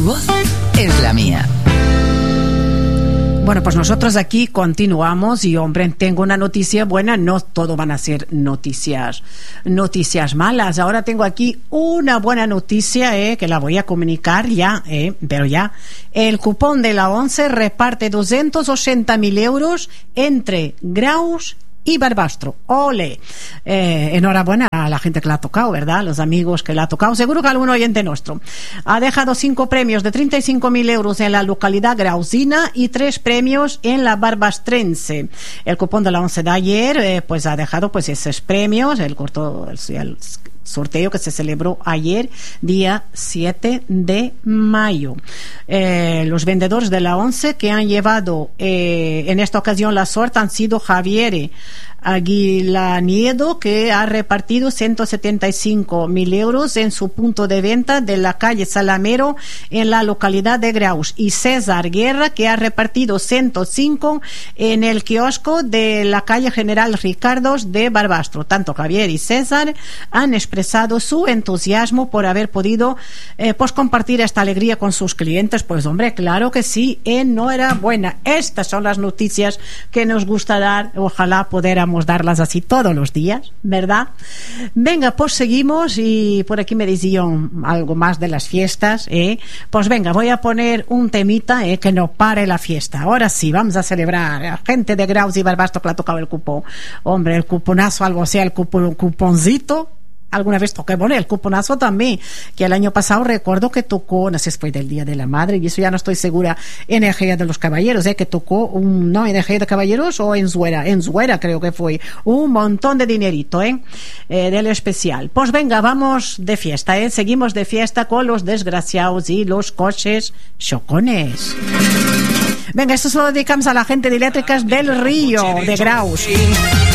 voz es la mía. Bueno, pues nosotros aquí continuamos y, hombre, tengo una noticia buena. No todo van a ser noticias malas. Ahora tengo aquí una buena noticia que la voy a comunicar ya, pero ya. El cupón de la ONCE reparte 280.000 euros entre Graus y Barbastro. ¡Ole! Enhorabuena a la gente que la ha tocado, ¿verdad? Los amigos que la ha tocado. Seguro que algún oyente nuestro. Ha dejado 5 premios de 35.000 euros en la localidad grausina y 3 premios en la barbastrense. El cupón de la ONCE de ayer, pues ha dejado pues esos premios. El sorteo que se celebró ayer, día 7 de mayo. Los vendedores de la ONCE que han llevado en esta ocasión la suerte han sido Javier Aguilaniedo, que ha repartido 175.000 euros en su punto de venta de la calle Salamero en la localidad de Graus, y César Guerra, que ha repartido 105 en el kiosco de la calle General Ricardos de Barbastro. Tanto Javier y César han expresado su entusiasmo por haber podido pues compartir esta alegría con sus clientes. Pues hombre, claro que sí, enhorabuena. Estas son las noticias que nos gusta dar. Ojalá pudiéramos darlas así todos los días, ¿verdad? Venga, pues seguimos, y por aquí me decían algo más de las fiestas, pues venga, voy a poner un temita que no pare la fiesta. Ahora sí, vamos a celebrar a gente de Graus y Barbastro que le ha tocado el cupón. Hombre, el cuponazo, algo sea, el cuponcito. Alguna vez toqué, bueno, el cuponazo también, que el año pasado recuerdo que tocó, no sé si fue del Día de la Madre, y eso ya no estoy segura, Energía de los Caballeros, que tocó no, Energía de Caballeros o en Zuera creo que fue, un montón de dinerito, del especial. Pues venga, vamos de fiesta, seguimos de fiesta con los desgraciados y los coches chocones. Venga, esto se lo dedicamos a la gente de Eléctricas del Río, de Graus.